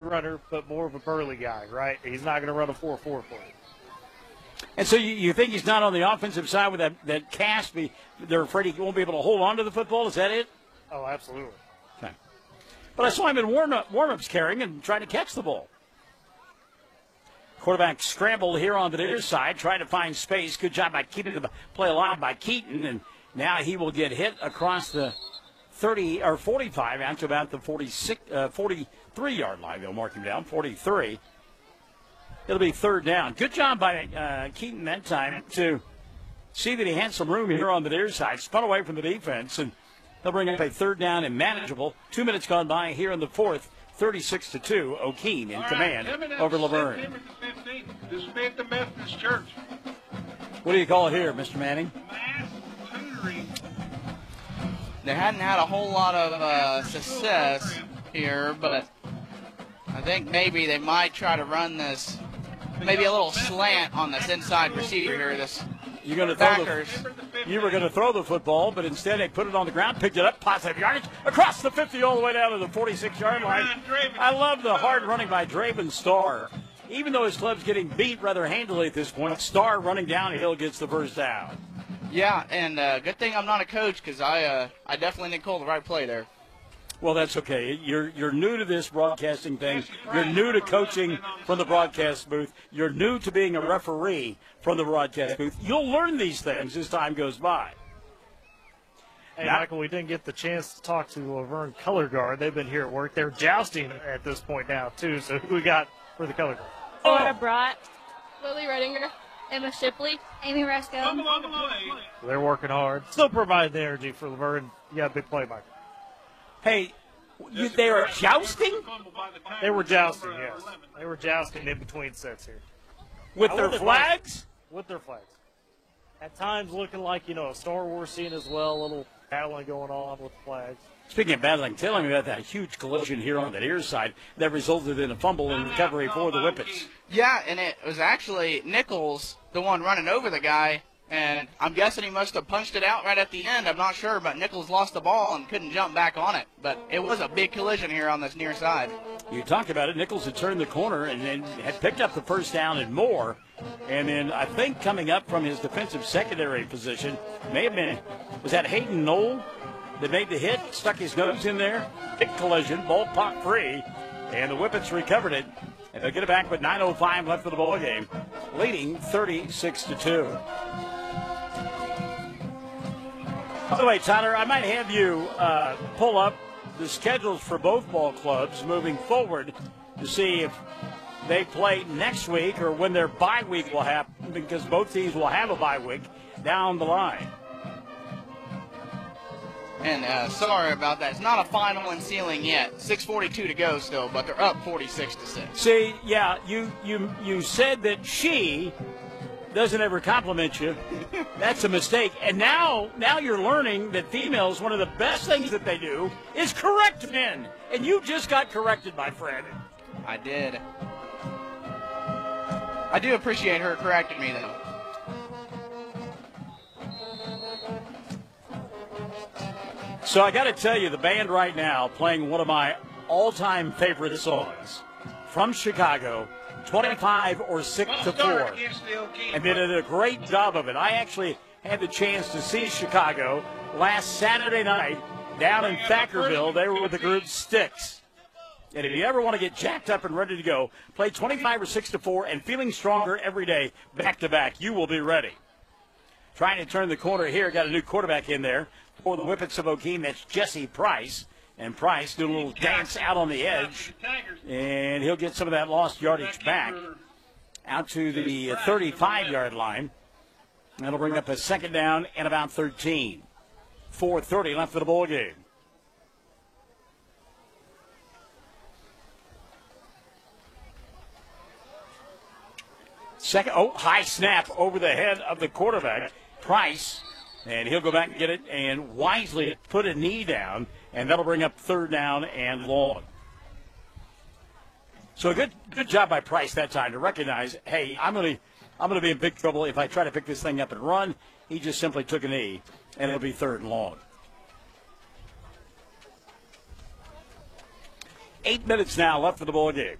runner, but more of a burly guy, right? He's not going to run a 4.4 for you. And so you think he's not on the offensive side with that cast? They're afraid he won't be able to hold on to the football? Is that it? Oh, absolutely. Okay. But I saw him in warm-ups carrying and trying to catch the ball. Quarterback scrambled here on the near side, trying to find space. Good job by keeping the play alive by Keaton. And now he will get hit across the 30 or 45 out to about the 43-yard line. They'll mark him down, 43. It'll be third down. Good job by Keaton that time to see that he had some room here on the near side. Spun away from the defense, and they'll bring up a third down and manageable. 2 minutes gone by here in the fourth. 36-2. O'Keene in command over Laverne. This is at the Methodist Church. What do you call it here, Mr. Manning? Mass tutoring. They hadn't had a whole lot of success here, but I think maybe they might try to run this, maybe a little slant on this inside receiver here. You were going to throw the football, but instead they put it on the ground, picked it up, positive yardage, across the 50 all the way down to the 46-yard line. I love the hard running by Draven Starr. Even though his club's getting beat rather handily at this point, Starr running downhill gets the first down. Yeah, and good thing I'm not a coach because I definitely didn't call the right play there. Well, that's okay. You're new to this broadcasting thing. You're new to coaching from the broadcast booth. You're new to being a referee from the broadcast booth. You'll learn these things as time goes by. Hey, Michael, we didn't get the chance to talk to Laverne Color Guard. They've been here at work. They're jousting at this point now, too. So who we got for the Color Guard? Laura Brott, Lily Redinger, Emma Shipley, Amy Rasco. They're working hard. Still providing the energy for Laverne. You got a big play, Michael. Hey, they are jousting? They were jousting, yes. They were jousting in between sets here. With their flags? With their flags. At times looking like, a Star Wars scene as well, a little battling going on with the flags. Speaking of battling, tell me about that huge collision here on the near side that resulted in a fumble and recovery for the Whippets. Yeah, and it was actually Nichols, the one running over the guy, and I'm guessing he must have punched it out right at the end. I'm not sure, but Nichols lost the ball and couldn't jump back on it. But it was a big collision here on this near side. You talked about it. Nichols had turned the corner and then had picked up the first down and more. And then I think coming up from his defensive secondary position, was that Hayden Knoll that made the hit, stuck his nose in there? Big collision, ball popped free, and the Whippets recovered it. And they'll get it back with 9:05 left for the ball game, leading 36-2. By the way, Tyler, I might have you pull up the schedules for both ball clubs moving forward to see if they play next week or when their bye week will happen, because both teams will have a bye week down the line. And sorry about that. It's not a final and sealing yet. 6:42 to go still, but they're up 46-6. See, yeah, you said that she doesn't ever compliment you. That's a mistake. And now you're learning that females, one of the best things that they do is correct men. And you just got corrected, my friend. I did. I do appreciate her correcting me, though. So I got to tell you, the band right now playing one of my all-time favorite songs from Chicago, 25 or 6 to 4. And they did a great job of it. I actually had the chance to see Chicago last Saturday night down in Thackerville. They were with the group Styx. And if you ever want to get jacked up and ready to go, play 25 or 6 to 4 and feeling stronger every day, back to back. You will be ready. Trying to turn the corner here, got a new quarterback in there for the Whippets of O'Keene. That's Jesse Price. And Price doing a little dance out on the edge. And he'll get some of that lost yardage back out to the 35-yard line. That'll bring up a second down and about 13. 4:30 left for the ball game. High snap over the head of the quarterback, Price. And he'll go back and get it and wisely put a knee down, and that'll bring up third down and long. So good job by Price that time to recognize, hey, I'm going to be in big trouble if I try to pick this thing up and run. He just simply took a knee, and it'll be third and long. 8 minutes now left for the ball game.